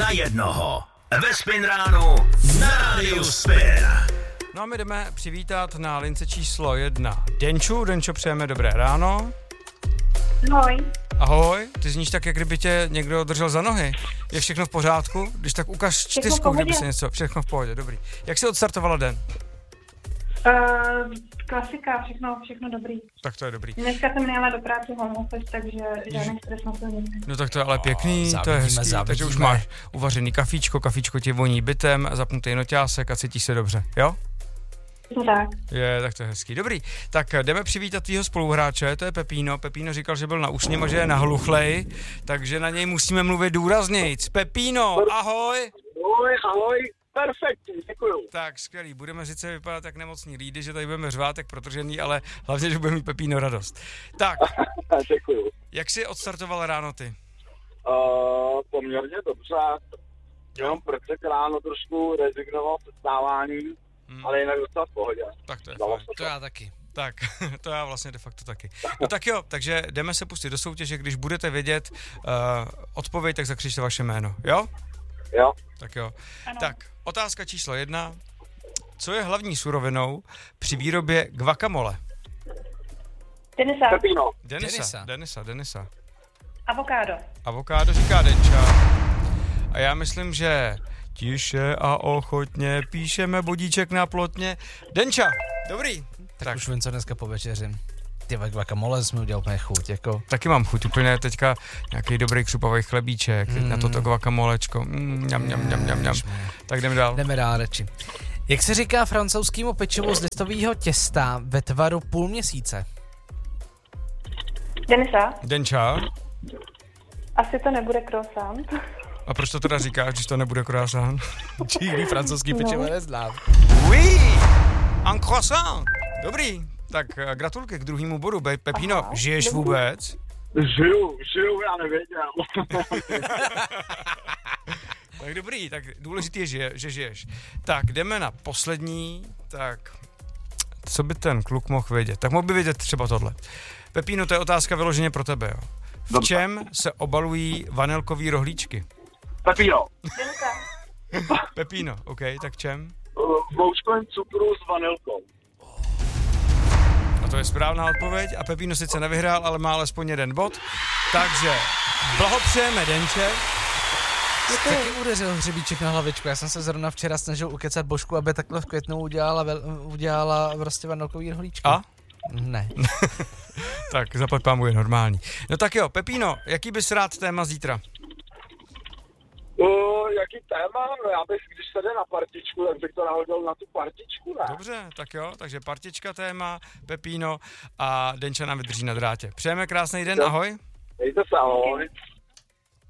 na jednoho. Ve Spin ránu na rádiu Spin. No a my jdeme přivítat na lince číslo 1 Denču. Denčo, přejeme dobré ráno. Ahoj. Ahoj, ty zníš tak, jak kdyby tě někdo držel za nohy. Je všechno v pořádku? Když tak ukaž čtyřku, kdyby se něco... Všechno v pohodě, dobrý. Jak jsi odstartovala den? Klasika, všechno dobrý. Tak to je dobrý. Dneska jsem nejela do práce home office, takže žádný stres na silnici. No tak to je ale pěkný, to je hezký, takže už máš uvařený kafíčko ti voní bytem, zapnutý noťásek a cítíš se dobře, jo? Tak. Tak to je hezký. Dobrý, tak jdeme přivítat tvýho spoluhráče, to je Pepíno. Pepíno říkal, že byl na ušním a že je nahluchlej, takže na něj musíme mluvit důraznějc. Pepíno, ahoj! Ahoj, perfektní, děkuju. Tak, skvělý, budeme sice vypadat jak nemocní lídy, že tady budeme řvát jak protržený, ale hlavně, že bude mít Pepíno radost. Tak, děkuju. Jak jsi odstartoval ráno ty? Poměrně dobře, jenom prcek ráno trošku rezignoval se stáváním, ale jinak docela v pohodě. Tak to je fajn. To já taky. Tak, to já vlastně de facto taky. No tak jo, takže jdeme se pustit do soutěže, když budete vědět odpověď, tak zakřičte vaše jméno, jo? Jo. Tak jo. Ano. Tak, otázka číslo 1. Co je hlavní surovinou při výrobě guacamole? Denisa. Pepino. Denisa. Avokádo. Avokádo říká Denča. A já myslím, že tiše a ochotně píšeme bodíček na plotně. Denča, dobrý. Tak už vím, co dneska povečeřím. Ty guacamole jsme udělali úplně chuť, jako. Taky mám chuť, úplně teďka nějaký dobrý křupový chlebíček, teď na toto guacamolečko. Ňam. Tak jdeme dál. Jdeme dál, reči. Jak se říká francouzskému pečivu z listového těsta ve tvaru půlměsíce? Denisa. Denča. Asi to nebude croissant. A proč to teda říkáš, když to nebude croissant? Jiný francouzský pečivo neznám. Oui, un croissant. Dobrý, tak gratulky k druhému bodu. Pepino, Aha, žiješ dobrý. vůbec? Žiju, já nevěděl. Tak dobrý, tak důležitý je, že žiješ. Tak jdeme na poslední, tak co by ten kluk mohl vědět? Tak mohl by vědět třeba tohle. Pepino, to je otázka vyloženě pro tebe, jo. V čem se obalují vanilkový rohlíčky? Pepino. Denisa. Pepino, OK, tak v čem? V loučkovém cukru s vanilkou. A to je správná odpověď a Pepino sice nevyhrál, ale má alespoň jeden bod. Takže blahopřejeme Denče. Taky udeřil hřebíček na hlavičku. Já jsem se zrovna včera snažil ukecat Božku, aby takhle v květnu udělala prostě vanilkový rohlíčky. A? Ne. Tak zaplať pámu je normální. No tak jo, Pepino, jaký bys rád téma zítra? Jaký téma? No já bych, když se jde na partičku, tak bych to nahodil na tu partičku, ne? Dobře, tak jo, takže partička téma, Pepino a Denča nám vydrží na drátě. Přejeme krásný den, ahoj. Dejte se, ahoj.